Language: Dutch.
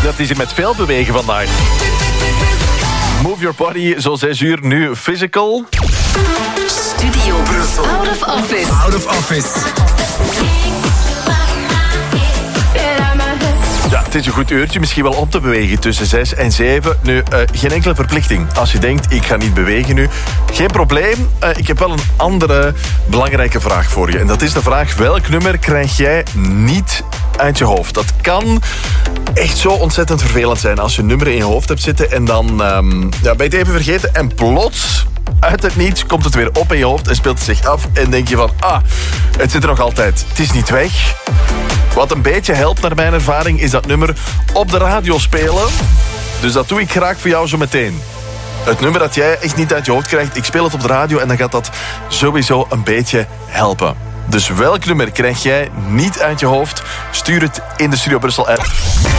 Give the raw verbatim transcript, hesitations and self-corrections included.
Dat is met veel bewegen vandaag. Move your body, zo zes uur nu physical. Studio Brussel. Out of office. Out of office. Ja, het is een goed uurtje, misschien wel om te bewegen tussen zes en zeven. Nu, uh, geen enkele verplichting. Als je denkt, ik ga niet bewegen nu, geen probleem. Uh, ik heb wel een andere belangrijke vraag voor je. En dat is de vraag, welk nummer krijg jij niet uit je hoofd? Dat kan echt zo ontzettend vervelend zijn als je een nummer in je hoofd hebt zitten en dan um, ja, ben je het even vergeten en plots, uit het niets, komt het weer op in je hoofd en speelt het zich af en denk je van, ah, het zit er nog altijd. Het is niet weg. Wat een beetje helpt naar mijn ervaring is dat nummer op de radio spelen. Dus dat doe ik graag voor jou zo meteen. Het nummer dat jij echt niet uit je hoofd krijgt, ik speel het op de radio en dan gaat dat sowieso een beetje helpen. Dus welk nummer krijg jij niet uit je hoofd? Stuur het in de Studio Brussel app.